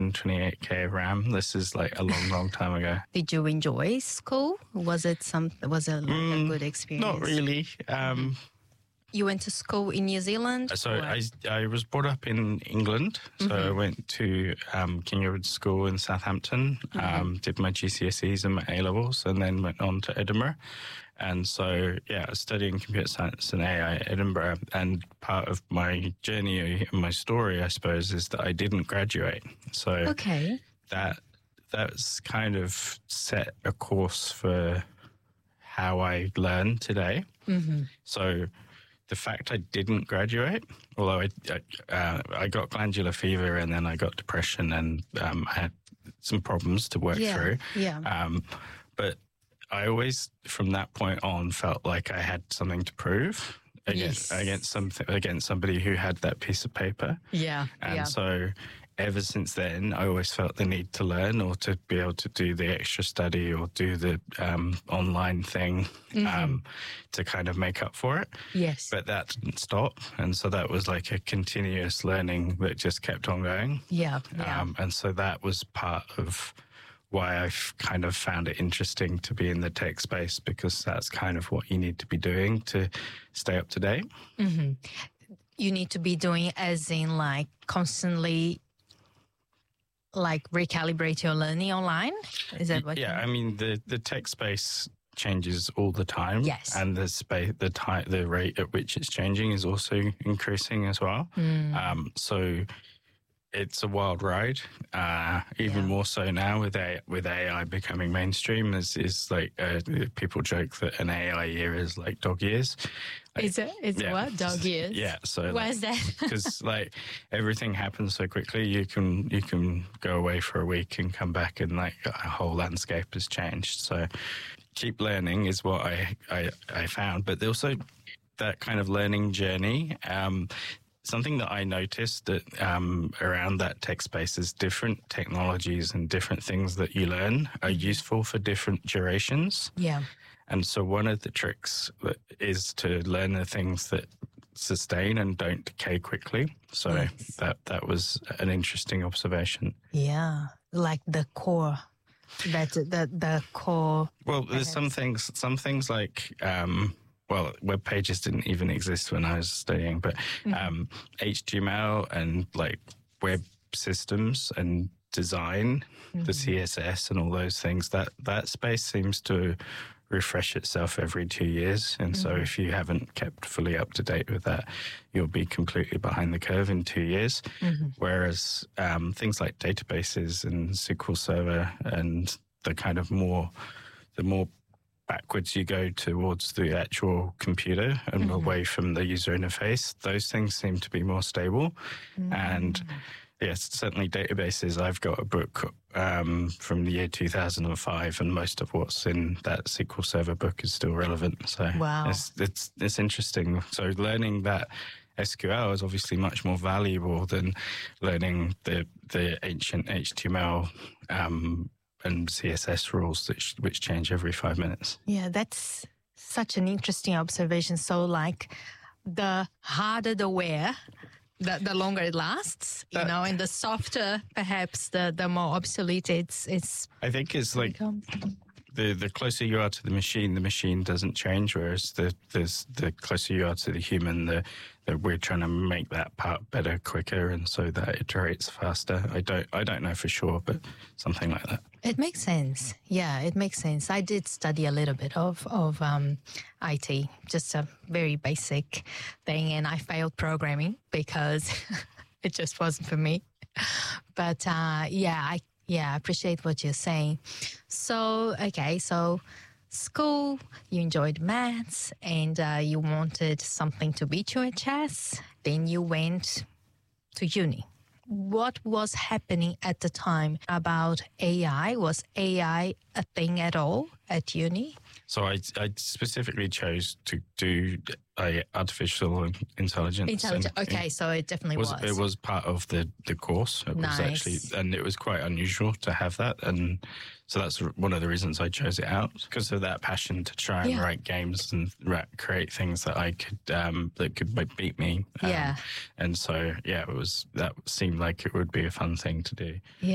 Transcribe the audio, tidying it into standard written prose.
128K of RAM. This is like a long time ago. Did you enjoy school? Was it a good experience? Not really. You went to school in New Zealand? So I was brought up in England. So I went to King Edward School in Southampton, did my GCSEs and my A-levels, and then went on to Edinburgh. And so, I was studying computer science and AI at Edinburgh. And part of my journey and my story, I suppose, is that I didn't graduate. So that's kind of set a course for how I learn today. So the fact I didn't graduate, although I got glandular fever and then I got depression and I had some problems to work through. But I always, from that point on, felt like I had something to prove against somebody who had that piece of paper. So ever since then, I always felt the need to learn or to be able to do the extra study or do the online thing to kind of make up for it. But that didn't stop. And so that was like a continuous learning that just kept on going. And so that was part of why I've kind of found it interesting to be in the tech space, because that's kind of what you need to be doing to stay up to date. You need to be doing as in like constantly like recalibrate your learning online? Is that what you mean? I mean, the tech space changes all the time. And the rate at which it's changing is also increasing as well. So it's a wild ride, even more so now with AI becoming mainstream. Is like people joke that an AI year is like dog years. Is it? What? Dog years? So why is that? Because like everything happens so quickly. You can go away for a week and come back and like a whole landscape has changed. So keep learning is what I found, but also that kind of learning journey. Something that I noticed that around that tech space is different technologies and different things that you learn are useful for different durations. And so one of the tricks is to learn the things that sustain and don't decay quickly. So that was an interesting observation. Like the core. The core. Well, there's some things like web pages didn't even exist when I was studying, but HTML and like web systems and design, the CSS and all those things, that space seems to refresh itself every 2 years. And so if you haven't kept fully up to date with that, you'll be completely behind the curve in 2 years. Whereas things like databases and SQL Server and the more backwards you go towards the actual computer and away from the user interface, those things seem to be more stable. And yes, certainly databases. I've got a book from the year 2005, and most of what's in that SQL Server book is still relevant. So it's interesting. So learning that SQL is obviously much more valuable than learning the ancient HTML and CSS rules which change every 5 minutes. That's such an interesting observation. So like the harder the wear, the longer it lasts, and the softer perhaps the more obsolete it's I think it's like the closer you are to the machine doesn't change, whereas the closer you are to the human, that we're trying to make that part better, quicker, and so that it iterates faster. I don't know for sure, but something like that. It makes sense. Yeah, it makes sense. I did study a little bit of IT, just a very basic thing, and I failed programming because it just wasn't for me. But I appreciate what you're saying. So, so school, you enjoyed maths and you wanted something to beat you at chess. Then you went to uni. What was happening at the time about AI? Was AI a thing at all at uni? So I specifically chose to do artificial intelligence. So it definitely was. It was part of the course. It was actually, and it was quite unusual to have that. And so that's one of the reasons I chose it out, because of that passion to try and write games and create things that I could that could beat me. And so that seemed like it would be a fun thing to do.